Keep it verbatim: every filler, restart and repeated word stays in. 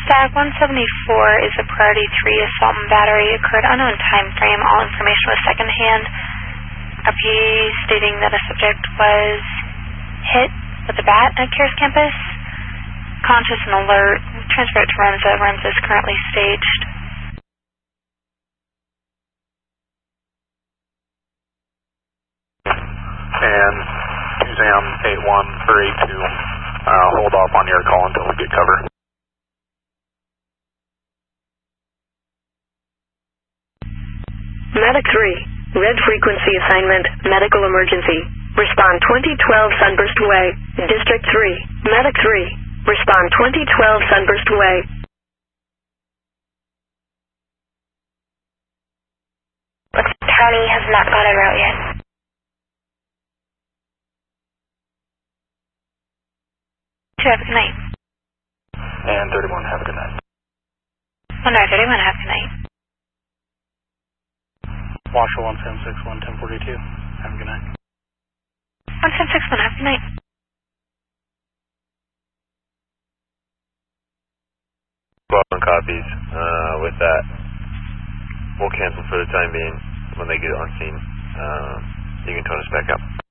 DAG one seventy-four is a priority three assault and battery. Occurred unknown time frame. All information was secondhand. R P stating that a subject was hit with a bat at Karis campus. Conscious and alert. Transfer it to REMSA. REMSA is currently staged. And two SAM eight one or eight two, uh, hold off on your call until we get cover. Medic three, red frequency assignment, medical emergency. Respond twenty twelve Sunburst Way, District three. Medic three, respond twenty twelve Sunburst Way. County has not got a route yet. Have a good night. And thirty-one, have a good night. one nine thirty-one, have a good night. Washoe one seven six one, ten forty-two, have a good night. one seven six one, have a good night. twelve copies. Uh, with that, we'll cancel for the time being. When they get on scene, uh, you can tone us back up.